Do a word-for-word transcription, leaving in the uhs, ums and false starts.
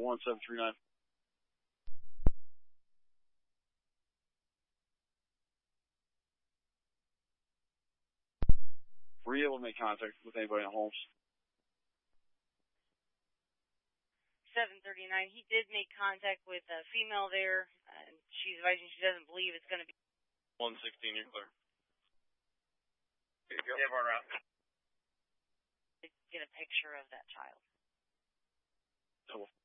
one seven three nine. Were you able to make contact with anybody in Holmes? seven thirty-nine. He did make contact with a female there, and she's advising she doesn't believe it's going to be. one sixteen, you're clear. Here you go. Yeah, we're around. Get a picture of that child. Double.